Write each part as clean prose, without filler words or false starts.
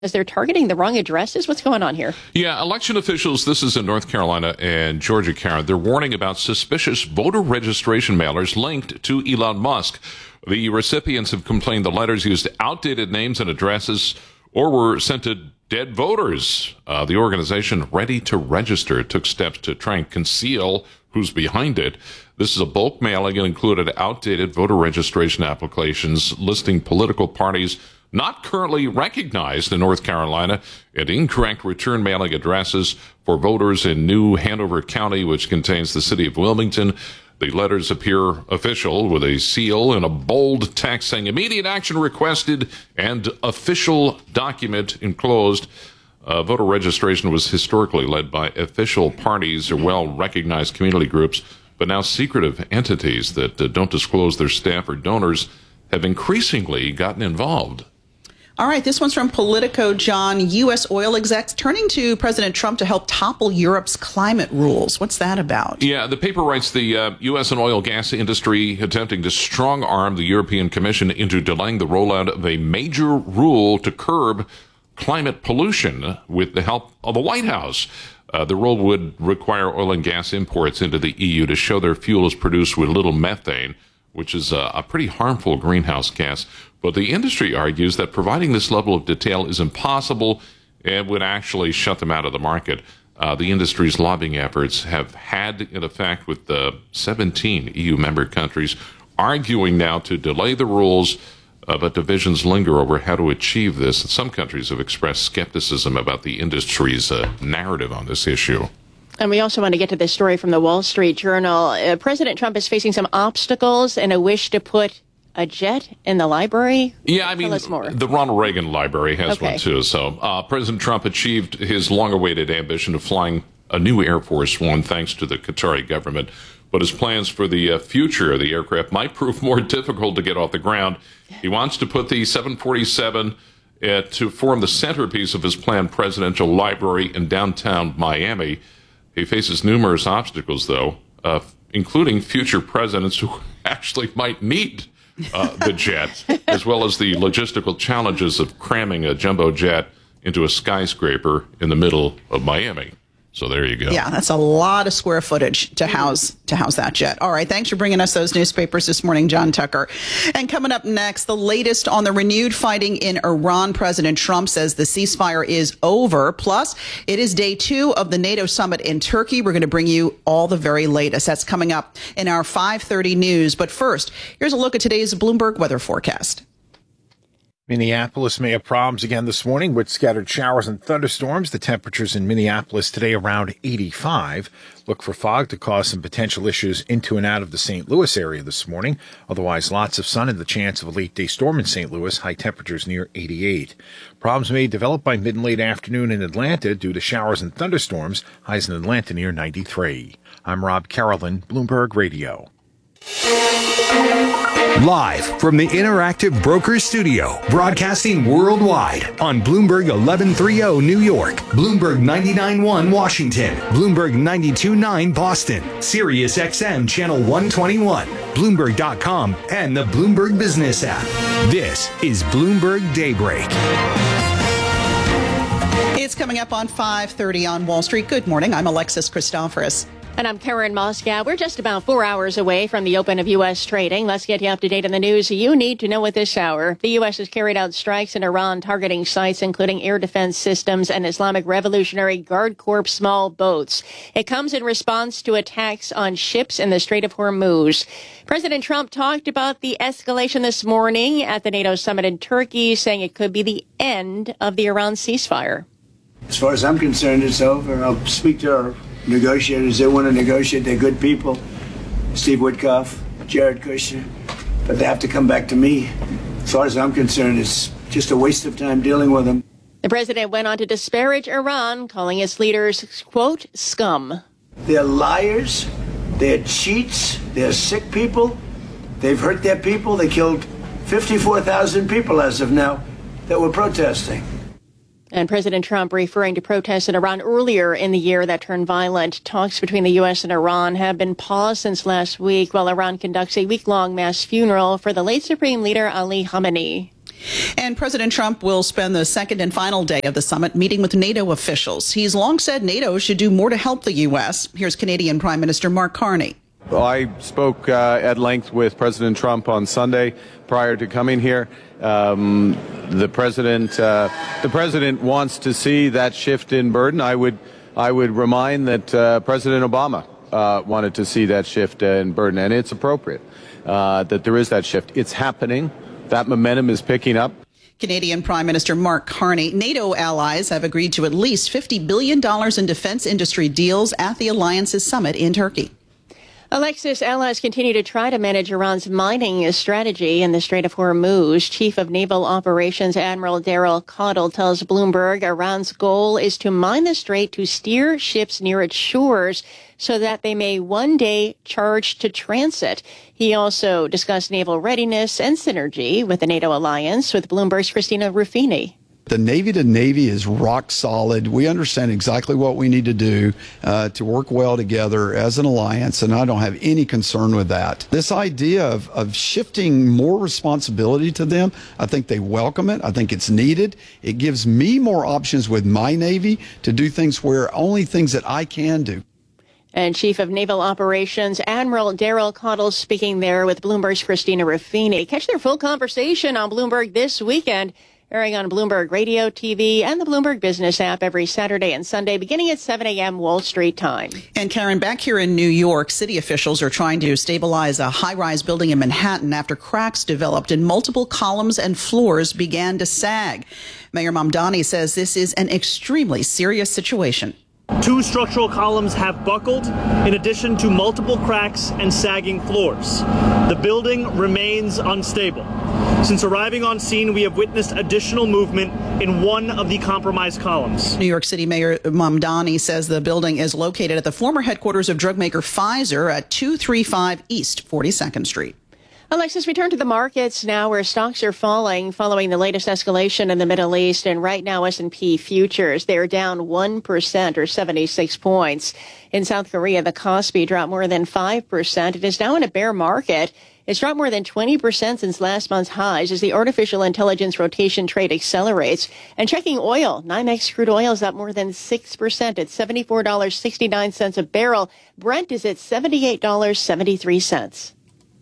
they're targeting the wrong addresses? What's going on here? Yeah, election officials, this is in North Carolina and Georgia, Karen, they're warning about suspicious voter registration mailers linked to Elon Musk. The recipients have complained the letters used outdated names and addresses or were sent to dead voters. The organization, Ready to Register, took steps to try and conceal who's behind it. This is a bulk mailing and included outdated voter registration applications listing political parties not currently recognized in North Carolina, and incorrect return mailing addresses for voters in New Hanover County, which contains the city of Wilmington. The letters appear official with a seal and a bold text saying immediate action requested and official document enclosed. Voter registration was historically led by official parties or well-recognized community groups, but now secretive entities that don't disclose their staff or donors have increasingly gotten involved. All right, this one's from Politico, John. U.S. oil execs turning to President Trump to help topple Europe's climate rules. What's that about? Yeah, the paper writes the U.S. and oil gas industry attempting to strong-arm the European Commission into delaying the rollout of a major rule to curb climate pollution with the help of the White House. The rule would require oil and gas imports into the EU to show their fuel is produced with little methane, which is a pretty harmful greenhouse gas. But the industry argues that providing this level of detail is impossible and would actually shut them out of the market. The industry's lobbying efforts have had an effect with the 17 EU member countries arguing now to delay the rules, but divisions linger over how to achieve this. Some countries have expressed skepticism about the industry's narrative on this issue. And we also want to get to this story from the Wall Street Journal. President Trump is facing some obstacles and a wish to put a jet in the library? Yeah, I mean, the Ronald Reagan Library has one too. So President Trump achieved his long-awaited ambition of flying a new Air Force One thanks to the Qatari government. But his plans for the future of the aircraft might prove more difficult to get off the ground. He wants to put the 747 to form the centerpiece of his planned presidential library in downtown Miami. He faces numerous obstacles, though, including future presidents who actually might need the jet, as well as the logistical challenges of cramming a jumbo jet into a skyscraper in the middle of Miami. So there you go. Yeah, that's a lot of square footage to house that jet. All right, thanks for bringing us those newspapers this morning, John Tucker. And coming up next, the latest on the renewed fighting in Iran. President Trump says the ceasefire is over. Plus, it is day 2 of the NATO summit in Turkey. We're going to bring you all the very latest. That's coming up in our 5:30 news. But first, here's a look at today's Bloomberg weather forecast. Minneapolis may have problems again this morning with scattered showers and thunderstorms. The temperatures in Minneapolis today around 85. Look for fog to cause some potential issues into and out of the St. Louis area this morning. Otherwise, lots of sun and the chance of a late day storm in St. Louis. High temperatures near 88. Problems may develop by mid and late afternoon in Atlanta due to showers and thunderstorms. Highs in Atlanta near 93. I'm Rob Carolyn, Bloomberg Radio. Live from the Interactive Brokers Studio, broadcasting worldwide on Bloomberg 1130 New York, Bloomberg 99.1 Washington, Bloomberg 92.9 Boston, Sirius XM Channel 121, Bloomberg.com, and the Bloomberg Business app. This is Bloomberg Daybreak. It's coming up on 5:30 on Wall Street. Good morning. I'm Alexis Christoforous. And I'm Karen Moscow. We're just about 4 hours away from the open of U.S. trading. Let's get you up to date on the news you need to know at this hour. The U.S. has carried out strikes in Iran targeting sites including air defense systems and Islamic Revolutionary Guard Corps small boats. It comes in response to attacks on ships in the Strait of Hormuz. President Trump talked about the escalation this morning at the NATO summit in Turkey, saying it could be the end of the Iran ceasefire. As far as I'm concerned, it's over. I'll speak to our negotiators. They want to negotiate. They're good people. Steve Witkoff, Jared Kushner. But they have to come back to me. As far as I'm concerned, it's just a waste of time dealing with them. The president went on to disparage Iran, calling its leaders, quote, scum. They're liars. They're cheats. They're sick people. They've hurt their people. They killed 54,000 people as of now that were protesting. And President Trump referring to protests in Iran earlier in the year that turned violent. Talks between the U.S. and Iran have been paused since last week while Iran conducts a week-long mass funeral for the late Supreme Leader Ali Khamenei. And President Trump will spend the second and final day of the summit meeting with NATO officials. He's long said NATO should do more to help the U.S. Here's Canadian Prime Minister Mark Carney. I spoke at length with President Trump on Sunday prior to coming here. The president wants to see that shift in burden. I would remind that President Obama wanted to see that shift in burden, and it's appropriate that there is that shift. It's happening. That momentum is picking up. Canadian Prime Minister Mark Carney. NATO allies have agreed to at least $50 billion in defense industry deals at the alliance's summit in Turkey. Alexis, allies continue to try to manage Iran's mining strategy in the Strait of Hormuz. Chief of Naval Operations Admiral Daryl Caudle tells Bloomberg Iran's goal is to mine the strait to steer ships near its shores so that they may one day charge to transit. He also discussed naval readiness and synergy with the NATO alliance with Bloomberg's Christina Ruffini. The Navy to Navy is rock solid. We understand exactly what we need to do to work well together as an alliance, and I don't have any concern with that. This idea of shifting more responsibility to them, I think they welcome it. I think it's needed. It gives me more options with my Navy to do things where only things that I can do. And Chief of Naval Operations Admiral Daryl Caudle speaking there with Bloomberg's Christina Ruffini. Catch their full conversation on Bloomberg this weekend, airing on Bloomberg Radio, TV, and the Bloomberg Business app every Saturday and Sunday, beginning at 7 a.m. Wall Street time. And Karen, back here in New York, city officials are trying to stabilize a high-rise building in Manhattan after cracks developed and multiple columns and floors began to sag. Mayor Mamdani says this is an extremely serious situation. 2 structural columns have buckled, in addition to multiple cracks and sagging floors. The building remains unstable. Since arriving on scene, we have witnessed additional movement in one of the compromised columns. New York City Mayor Mamdani says the building is located at the former headquarters of drug maker Pfizer at 235 East 42nd Street. Alexis, we turn to the markets now where stocks are falling following the latest escalation in the Middle East. And right now, S&P futures, they're down 1% or 76 points. In South Korea, the Kospi dropped more than 5%. It is now in a bear market. It's dropped more than 20% since last month's highs as the artificial intelligence rotation trade accelerates. And checking oil, NYMEX crude oil is up more than 6% at $74.69 a barrel. Brent is at $78.73.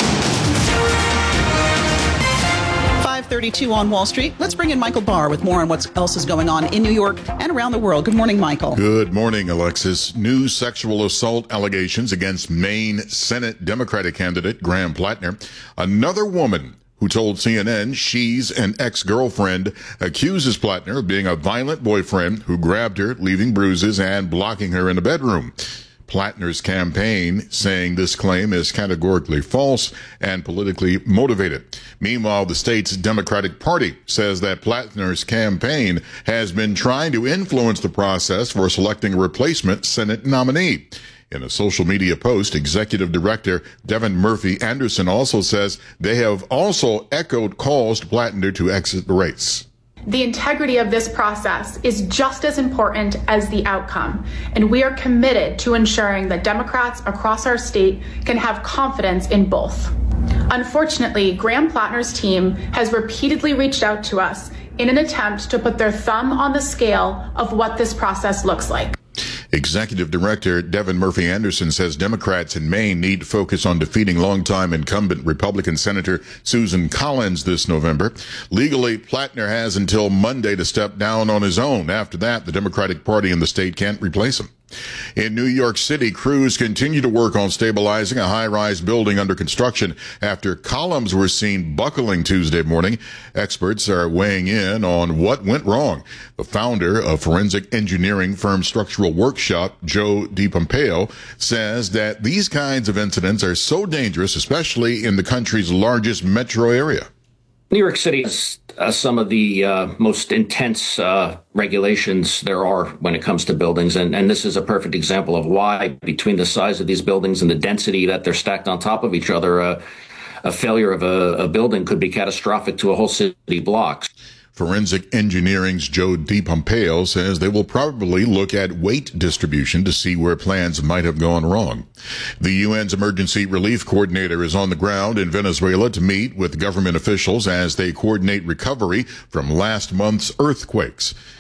5:32 on Wall Street. Let's bring in Michael Barr with more on what else is going on in New York and around the world. Good morning, Michael. Good morning, Alexis. New sexual assault allegations against Maine Senate Democratic candidate Graham Plattner. Another woman who told CNN she's an ex-girlfriend accuses Plattner of being a violent boyfriend who grabbed her, leaving bruises and blocking her in the bedroom. Plattner's campaign saying this claim is categorically false and politically motivated. Meanwhile, the state's Democratic Party says that Plattner's campaign has been trying to influence the process for selecting a replacement Senate nominee. In a social media post, Executive Director Devin Murphy Anderson also says they have also echoed calls to Plattner to exit the race. The integrity of this process is just as important as the outcome, and we are committed to ensuring that Democrats across our state can have confidence in both. Unfortunately, Graham Plattner's team has repeatedly reached out to us in an attempt to put their thumb on the scale of what this process looks like. Executive Director Devin Murphy Anderson says Democrats in Maine need to focus on defeating longtime incumbent Republican Senator Susan Collins this November. Legally, Plattner has until Monday to step down on his own. After that, the Democratic Party in the state can't replace him. In New York City, crews continue to work on stabilizing a high-rise building under construction after columns were seen buckling Tuesday morning. Experts are weighing in on what went wrong. The founder of forensic engineering firm Structural Workshop, Joe DiPompeo, says that these kinds of incidents are so dangerous, especially in the country's largest metro area. New York City has some of the most intense regulations there are when it comes to buildings. And this is a perfect example of why, between the size of these buildings and the density that they're stacked on top of each other, a failure of a building could be catastrophic to a whole city block. Forensic Engineering's Joe DiPompeo says they will probably look at weight distribution to see where plans might have gone wrong. The UN's emergency relief coordinator is on the ground in Venezuela to meet with government officials as they coordinate recovery from last month's earthquakes.